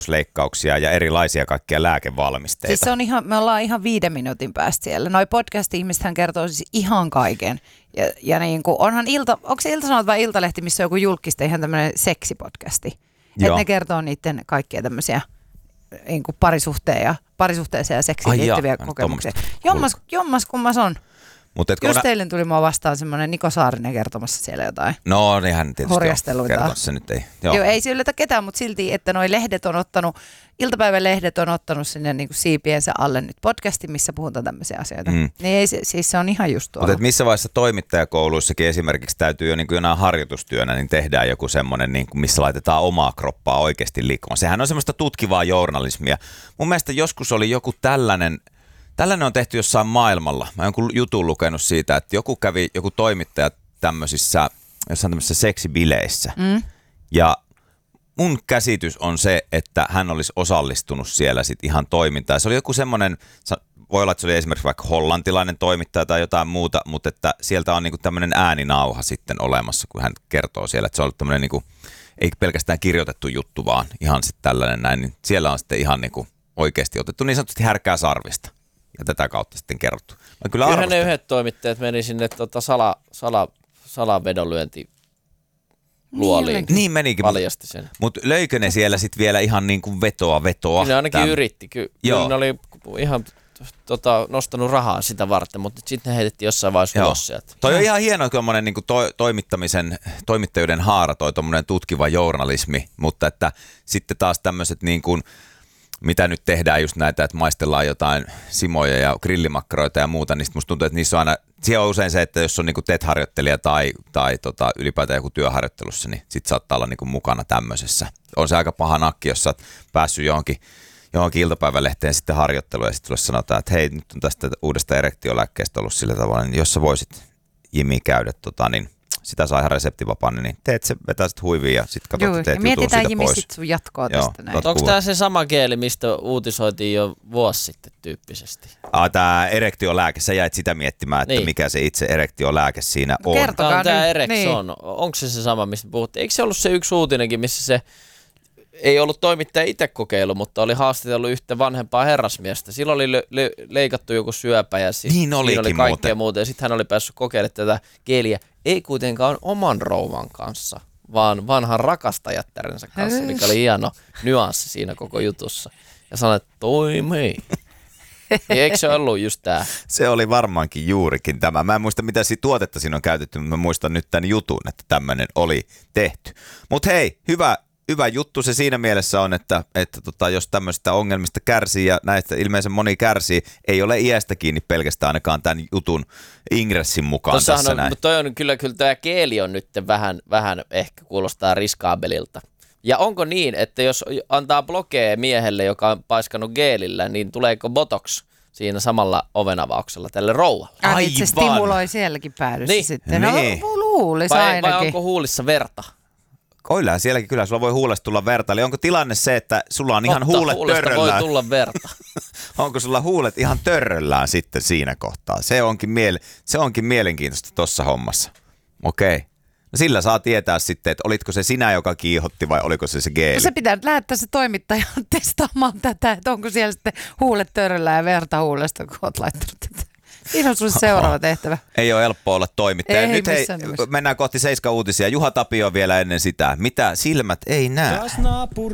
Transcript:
leikkauksia ja erilaisia kaikkia lääkevalmisteita. Siis se on me ollaan ihan 5 minuutin päästä siellä. Noi podcast-ihmisethän kertoo siis ihan kaiken. Ja niin kuin, onko se Ilta-Sanomat vai Iltalehti, missä on joku julkista ihan tämmöinen seksipodcasti? Että ne kertoo niiden kaikkia tämmöisiä niin kuin parisuhteeseen ja seksiin liittyviä kokemuksia. Jommas kummas on. Jos teille tuli mua vastaan semmoinen Niko Saarinen kertomassa siellä jotain. No nehän tietysti on kertomassa, se nyt ei. Joo, ei se yllätä ketään, mutta silti, että noi iltapäivän lehdet on ottanut sinne niin kuin siipiensä alle nyt podcastin, missä puhutaan tämmöisiä asioita. Niin siis se on ihan just tuolla. Mutta missä vaiheessa toimittajakouluissakin esimerkiksi täytyy jo niin kuin jonain harjoitustyönä, niin tehdään joku semmoinen, niin kuin missä laitetaan omaa kroppaa oikeasti liikkumaan. Sehän on semmoista tutkivaa journalismia. Mun mielestä joskus oli joku tällainen on tehty jossain maailmalla. Mä oon jonkun jutun lukenut siitä, että joku toimittaja jossain tämmöisissä seksibileissä. Ja mun käsitys on se, että hän olisi osallistunut siellä sit ihan toimintaan. Se oli joku semmoinen, voi olla, että se oli esimerkiksi vaikka hollantilainen toimittaja tai jotain muuta, mutta että sieltä on niinku tämmöinen ääninauha sitten olemassa, kun hän kertoo siellä, että se on ollut tämmöinen niinku, ei pelkästään kirjoitettu juttu, vaan ihan sitten tällainen näin, niin siellä on sitten ihan niinku oikeasti otettu niin sanotusti härkää sarvista. Ja tätä kautta sitten kerrottu. Kyllähän ne yhdet toimittajat meni sinne salavedonlyönti luoliin. Niin menikin. Paljasti sen. Mutta löikö ne siellä sitten vielä ihan niin kuin vetoa? Kyllä ne ainakin yritti. Kyllä ne oli ihan nostanut rahaa sitä varten, mutta sitten ne heitettiin jossain vaiheessa ulos sieltä. Toi on ihan hieno tuommoinen niin toimittajuuden haara, toi tuommoinen tutkiva journalismi, mutta että sitten taas tämmöiset niin kuin mitä nyt tehdään just näitä, että maistellaan jotain simoja ja grillimakkaroita ja muuta, niin musta tuntuu, että niissä on aina, siellä on usein se, että jos on niinku TET-harjoittelija tai ylipäätään joku työharjoittelussa, niin sit saattaa olla niinku mukana tämmöisessä. On se aika paha nakki, jos sä oot päässyt johonkin iltapäivälehteen sitten harjoitteluun ja sitten sulle sanotaan, että hei, nyt on tästä uudesta erektiolääkkeestä ollut sillä tavalla, niin jos sä voisit Jimi käydä niin sitä saa ihan reseptivapaan, niin teet se, vetää sit huiviin ja sitten katsot, että teet jutun siitä pois. Mietitään Jimi sit sun jatkoa tästä näin. Onko tämä se sama geeli, mistä uutisoitiin jo vuosi sitten tyyppisesti? Tämä erektiolääke, sä jäit sitä miettimään, että mikä se itse erektiolääke siinä on. Kertokaa tämä Erexon. Niin. Onko se sama, mistä puhuttiin? Eikö se ollut se yksi uutinenkin, missä se ei ollut toimittaja itse kokeilu, mutta oli haastatellut yhtä vanhempaa herrasmiestä. Silloin oli leikattu joku syöpä ja siinä oli kaikkea muuta. Ja sitten hän oli päässyt kokeilemaan tätä geeliä. Ei kuitenkaan oman rouvan kanssa, vaan vanhan rakastajattärensä kanssa, mikä oli hieno nyanssi siinä koko jutussa. Ja sanoi, että toimii. Eikö se ollut just tämä? Se oli varmaankin juurikin tämä. Mä en muista, mitä tuotetta siinä on käytetty, mutta mä muistan nyt tämän jutun, että tämmöinen oli tehty. Mutta hei, hyvä juttu se siinä mielessä on, että jos tämmöisistä ongelmista kärsii ja näistä ilmeisesti moni kärsii, ei ole iästä kiinni pelkästään ainakaan tämän jutun ingressin mukaan tossahan tässä näin. Mutta toi on kyllä tämä keeli on nyt vähän ehkä kuulostaa riskaabelilta. Ja onko niin, että jos antaa blokea miehelle, joka on paiskannut geelillä, niin tuleeko botox siinä samalla ovenavauksella tälle rouvalle? Aivan. Se stimuloi sielläkin päädyssä niin. sitten. No luulisi ainakin. Vai onko huulissa verta? Kyllä, sielläkin kyllä sulla voi huulesta tulla verta. Eli onko tilanne se, että sulla on ihan huulet törröllään? Voi tulla verta. Onko sulla huulet ihan törröllään sitten siinä kohtaa? Se onkin mielenkiintoista tuossa hommassa. Okei. No sillä saa tietää sitten, että olitko se sinä, joka kiihotti vai oliko se geeli? No se pitää lähettää se toimittaja testaamaan tätä, että onko siellä sitten huulet törröllään ja verta huulesta, kun olet laittanut tätä. Siinä on sinulle seuraava tehtävä. Ei ole helppoa olla toimittaja. Nyt mennään kohti 7 uutisia. Juha Tapio vielä ennen sitä. Mitä silmät ei näe?